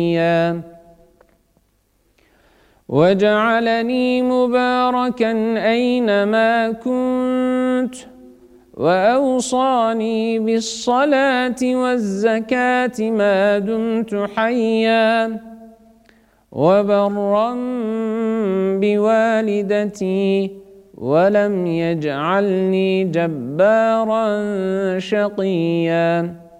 وجعلني مباركا أينما كنت وأوصاني بالصلاة والزكاة ما دمت حيا وبرا بوالدتي ولم يجعلني جبارا شقيا.